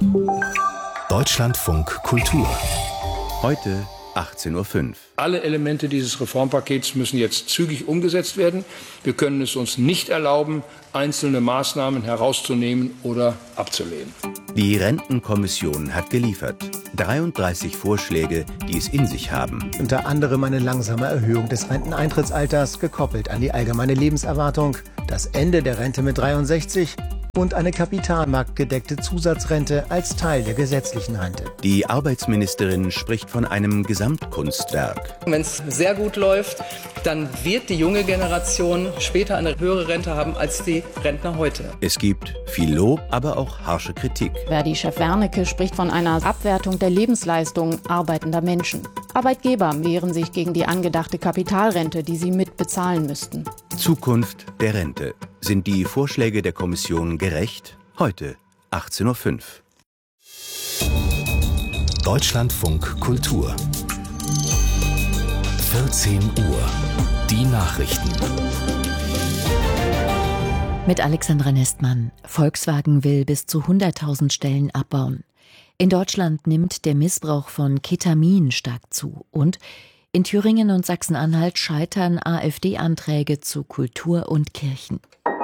Deutschlandfunk Kultur. Heute 18:05 Uhr. Alle Elemente dieses Reformpakets müssen jetzt zügig umgesetzt werden. Wir können es uns nicht erlauben, einzelne Maßnahmen herauszunehmen oder abzulehnen. Die Rentenkommission hat geliefert. 33 Vorschläge, die es in sich haben. Unter anderem eine langsame Erhöhung des Renteneintrittsalters, gekoppelt an die allgemeine Lebenserwartung, das Ende der Rente mit 63 und eine kapitalmarktgedeckte Zusatzrente als Teil der gesetzlichen Rente. Die Arbeitsministerin spricht von einem Gesamtkunstwerk. Wenn es sehr gut läuft, dann wird die junge Generation später eine höhere Rente haben als die Rentner heute. Es gibt viel Lob, aber auch harsche Kritik. Verdi-Chef Wernicke spricht von einer Abwertung der Lebensleistung arbeitender Menschen. Arbeitgeber wehren sich gegen die angedachte Kapitalrente, die sie mitbezahlen müssten. Zukunft der Rente. Sind die Vorschläge der Kommission gerecht? Heute 18:05 Uhr. Deutschlandfunk Kultur. 14 Uhr. Die Nachrichten. Mit Alexandra Nestmann. Volkswagen will bis zu 100.000 Stellen abbauen. In Deutschland nimmt der Missbrauch von Ketamin stark zu. Und in Thüringen und Sachsen-Anhalt scheitern AfD-Anträge zu Kultur und Kirchen.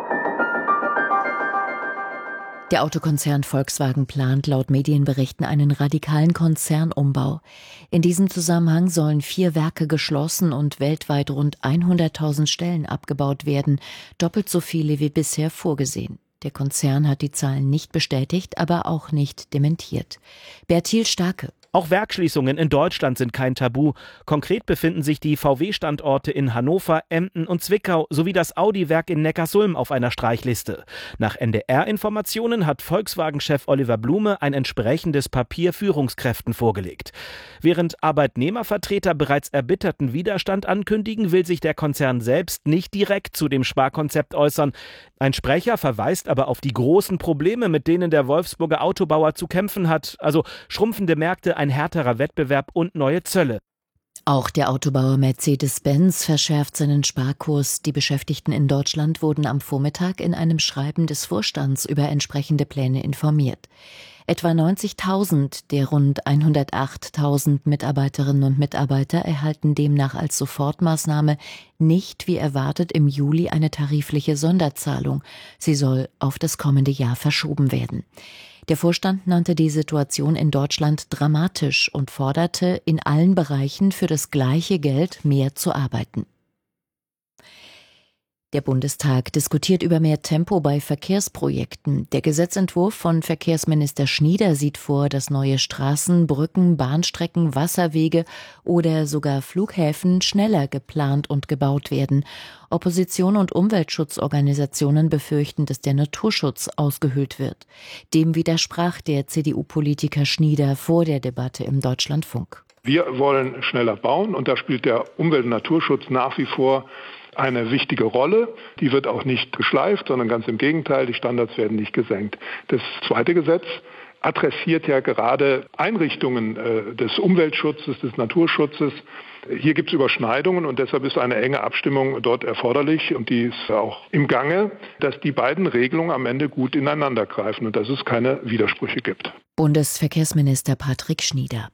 Der Autokonzern Volkswagen plant laut Medienberichten einen radikalen Konzernumbau. In diesem Zusammenhang sollen 4 Werke geschlossen und weltweit rund 100.000 Stellen abgebaut werden, doppelt so viele wie bisher vorgesehen. Der Konzern hat die Zahlen nicht bestätigt, aber auch nicht dementiert. Bertil Starke. Auch Werksschließungen in Deutschland sind kein Tabu. Konkret befinden sich die VW-Standorte in Hannover, Emden und Zwickau sowie das Audi-Werk in Neckarsulm auf einer Streichliste. Nach NDR-Informationen hat Volkswagen-Chef Oliver Blume ein entsprechendes Papier Führungskräften vorgelegt. Während Arbeitnehmervertreter bereits erbitterten Widerstand ankündigen, will sich der Konzern selbst nicht direkt zu dem Sparkonzept äußern. Ein Sprecher verweist aber auf die großen Probleme, mit denen der Wolfsburger Autobauer zu kämpfen hat, also schrumpfende Märkte, ein härterer Wettbewerb und neue Zölle. Auch der Autobauer Mercedes-Benz verschärft seinen Sparkurs. Die Beschäftigten in Deutschland wurden am Vormittag in einem Schreiben des Vorstands über entsprechende Pläne informiert. Etwa 90.000 der rund 108.000 Mitarbeiterinnen und Mitarbeiter erhalten demnach als Sofortmaßnahme nicht wie erwartet im Juli eine tarifliche Sonderzahlung. Sie soll auf das kommende Jahr verschoben werden. Der Vorstand nannte die Situation in Deutschland dramatisch und forderte, in allen Bereichen für das gleiche Geld mehr zu arbeiten. Der Bundestag diskutiert über mehr Tempo bei Verkehrsprojekten. Der Gesetzentwurf von Verkehrsminister Schnieder sieht vor, dass neue Straßen, Brücken, Bahnstrecken, Wasserwege oder sogar Flughäfen schneller geplant und gebaut werden. Opposition und Umweltschutzorganisationen befürchten, dass der Naturschutz ausgehöhlt wird. Dem widersprach der CDU-Politiker Schnieder vor der Debatte im Deutschlandfunk. Wir wollen schneller bauen und da spielt der Umwelt- und Naturschutz nach wie vor eine wichtige Rolle. Die wird auch nicht geschleift, sondern ganz im Gegenteil, die Standards werden nicht gesenkt. Das zweite Gesetz adressiert ja gerade Einrichtungen des Umweltschutzes, des Naturschutzes. Hier gibt es Überschneidungen und deshalb ist eine enge Abstimmung dort erforderlich und die ist auch im Gange, dass die beiden Regelungen am Ende gut ineinander greifen und dass es keine Widersprüche gibt. Bundesverkehrsminister Patrick Schnieder.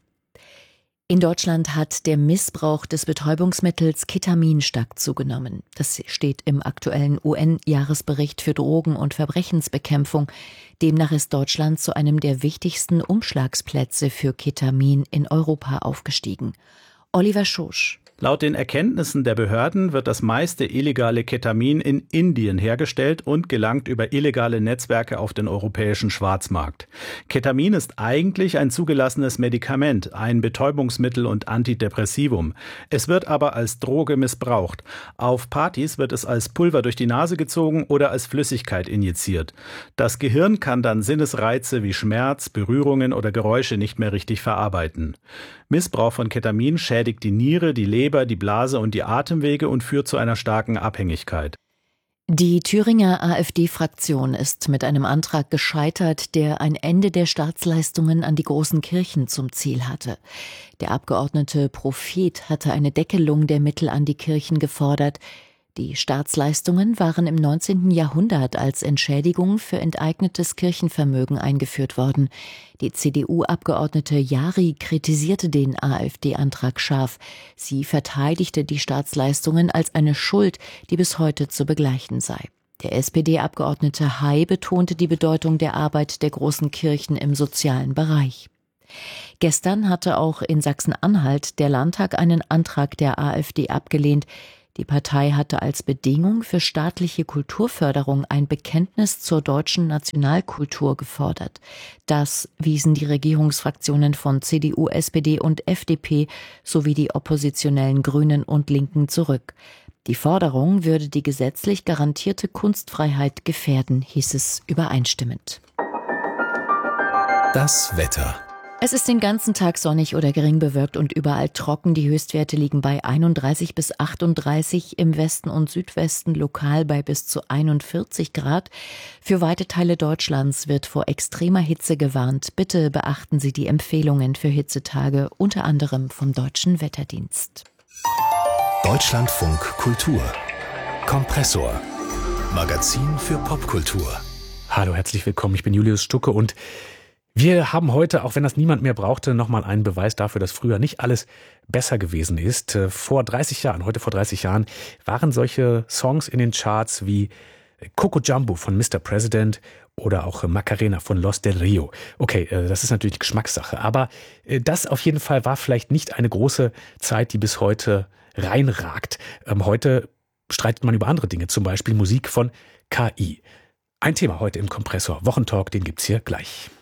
In Deutschland hat der Missbrauch des Betäubungsmittels Ketamin stark zugenommen. Das steht im aktuellen UN-Jahresbericht für Drogen- und Verbrechensbekämpfung. Demnach ist Deutschland zu einem der wichtigsten Umschlagsplätze für Ketamin in Europa aufgestiegen. Oliver Schosch. Laut den Erkenntnissen der Behörden wird das meiste illegale Ketamin in Indien hergestellt und gelangt über illegale Netzwerke auf den europäischen Schwarzmarkt. Ketamin ist eigentlich ein zugelassenes Medikament, ein Betäubungsmittel und Antidepressivum. Es wird aber als Droge missbraucht. Auf Partys wird es als Pulver durch die Nase gezogen oder als Flüssigkeit injiziert. Das Gehirn kann dann Sinnesreize wie Schmerz, Berührungen oder Geräusche nicht mehr richtig verarbeiten. Missbrauch von Ketamin schädigt die Niere, die Leber, die Blase und die Atemwege und führt zu einer starken Abhängigkeit. Die Thüringer AfD-Fraktion ist mit einem Antrag gescheitert, der ein Ende der Staatsleistungen an die großen Kirchen zum Ziel hatte. Der Abgeordnete Prophet hatte eine Deckelung der Mittel an die Kirchen gefordert. Die Staatsleistungen waren im 19. Jahrhundert als Entschädigung für enteignetes Kirchenvermögen eingeführt worden. Die CDU-Abgeordnete Jari kritisierte den AfD-Antrag scharf. Sie verteidigte die Staatsleistungen als eine Schuld, die bis heute zu begleichen sei. Der SPD-Abgeordnete Hay betonte die Bedeutung der Arbeit der großen Kirchen im sozialen Bereich. Gestern hatte auch in Sachsen-Anhalt der Landtag einen Antrag der AfD abgelehnt. Die Partei hatte als Bedingung für staatliche Kulturförderung ein Bekenntnis zur deutschen Nationalkultur gefordert. Das wiesen die Regierungsfraktionen von CDU, SPD und FDP sowie die oppositionellen Grünen und Linken zurück. Die Forderung würde die gesetzlich garantierte Kunstfreiheit gefährden, hieß es übereinstimmend. Das Wetter. Es ist den ganzen Tag sonnig oder gering bewölkt und überall trocken. Die Höchstwerte liegen bei 31 bis 38, im Westen und Südwesten lokal bei bis zu 41 Grad. Für weite Teile Deutschlands wird vor extremer Hitze gewarnt. Bitte beachten Sie die Empfehlungen für Hitzetage, unter anderem vom Deutschen Wetterdienst. Deutschlandfunk Kultur. Kompressor. Magazin für Popkultur. Hallo, herzlich willkommen. Ich bin Julius Stucke und wir haben heute, auch wenn das niemand mehr brauchte, nochmal einen Beweis dafür, dass früher nicht alles besser gewesen ist. Heute vor 30 Jahren, waren solche Songs in den Charts wie Coco Jumbo von Mr. President oder auch Macarena von Los del Rio. Okay, das ist natürlich Geschmackssache, aber das auf jeden Fall war vielleicht nicht eine große Zeit, die bis heute reinragt. Heute streitet man über andere Dinge, zum Beispiel Musik von KI. Ein Thema heute im Kompressor. Wochentalk, den gibt's hier gleich.